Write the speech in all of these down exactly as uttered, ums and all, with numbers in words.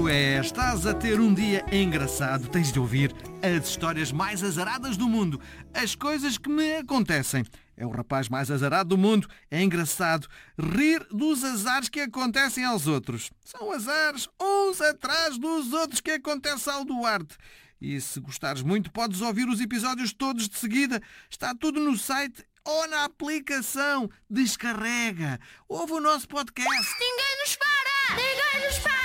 é, estás a ter um dia engraçado, tens de ouvir as histórias mais azaradas do mundo, as coisas que me acontecem. É o rapaz mais azarado do mundo, é engraçado rir dos azares que acontecem aos outros. São azares uns atrás dos outros que acontece ao Duarte. E se gostares muito, podes ouvir os episódios todos de seguida. Está tudo no site ou na aplicação. Descarrega. Ouve o nosso podcast. Ninguém nos para! Ninguém nos para!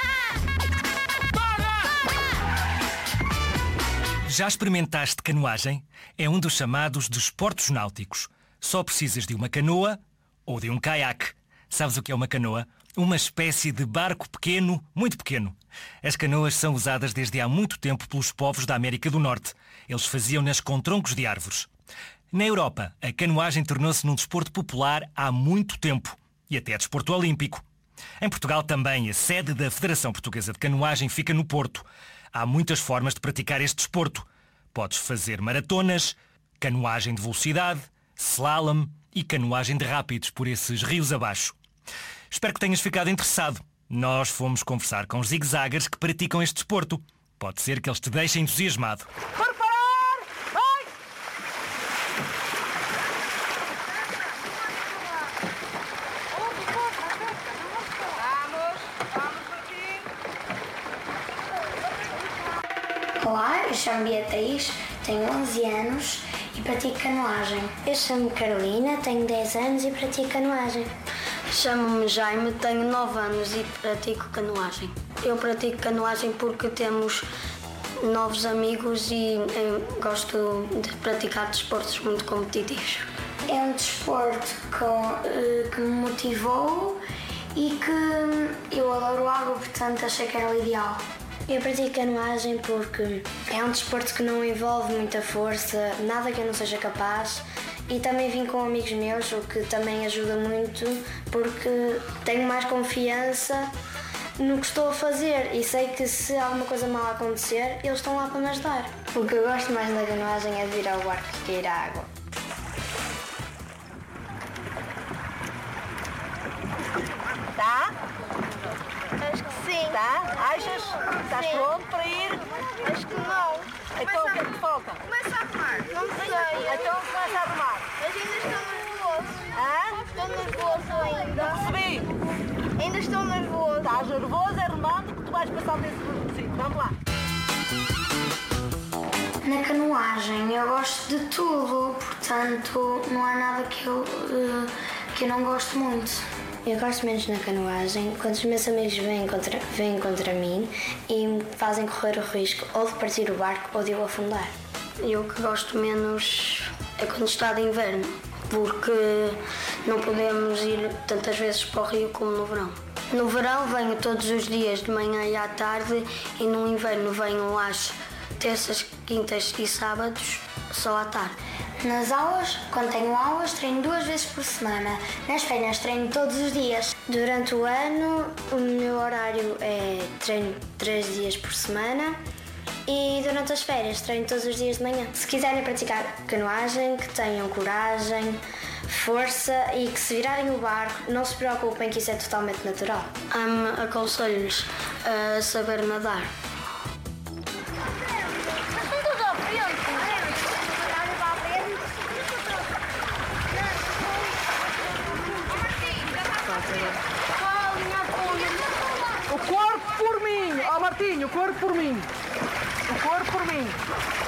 Já experimentaste canoagem? É um dos chamados desportos náuticos. Só precisas de uma canoa ou de um caiaque. Sabes o que é uma canoa? Uma espécie de barco pequeno, muito pequeno. As canoas são usadas desde há muito tempo pelos povos da América do Norte. Eles faziam-nas com troncos de árvores. Na Europa, a canoagem tornou-se num desporto popular há muito tempo e até desporto olímpico. Em Portugal também, a sede da Federação Portuguesa de Canoagem fica no Porto. Há muitas formas de praticar este desporto. Podes fazer maratonas, canoagem de velocidade, slalom e canoagem de rápidos por esses rios abaixo. Espero que tenhas ficado interessado. Nós fomos conversar com os zigue-zaguers que praticam este desporto. Pode ser que eles te deixem entusiasmado. Por parar! Vai! Vamos, vamos aqui. Olá, eu chamo Beatriz, tenho onze anos e pratico canoagem. Eu chamo Carolina, tenho dez anos e pratico canoagem. Chamo-me Jaime, tenho nove anos e pratico canoagem. Eu pratico canoagem porque temos novos amigos e gosto de praticar desportos muito competitivos. É um desporto que, que me motivou e que eu adoro água, portanto achei que era o ideal. Eu pratico canoagem porque é um desporto que não envolve muita força, nada que eu não seja capaz. E também vim com amigos meus, o que também ajuda muito, porque tenho mais confiança no que estou a fazer e sei que se alguma coisa mal acontecer, eles estão lá para me ajudar. O que eu gosto mais da canoagem é de vir ao barco e cair à água. Tá? Acho que sim. Tá? Achas? Estás Sim. pronto para ir? Acho que não. Então o que é que te falta? Começa a arrumar. Não sei. Então começa a arrumar. Mas ainda estou nervoso. Hã? Estou nervoso ainda. Recebi. Ainda estou nervoso. Estás nervoso, é remando que tu vais passar desse nervosismo. Vamos lá. Na canoagem eu gosto de tudo, portanto não há nada que eu, uh, que eu não gosto muito. Eu gosto menos na canoagem quando os meus amigos vêm contra, vêm contra mim e me fazem correr o risco ou de partir o barco ou de eu afundar. E o que gosto menos é quando está de inverno, porque não podemos ir tantas vezes para o rio como no verão. No verão venho todos os dias de manhã e à tarde e no inverno venho às terças, quintas e sábados só à tarde. Nas aulas, quando tenho aulas, treino duas vezes por semana. Nas férias treino todos os dias. Durante o ano, o meu horário é treino três dias por semana e durante as férias treino todos os dias de manhã. Se quiserem praticar canoagem, que tenham coragem, força e que se virarem o barco, não se preocupem que isso é totalmente natural. Um, aconselho-lhes a saber nadar. O corpo por mim! Ó oh, Martinho, o corpo por mim! O corpo por mim!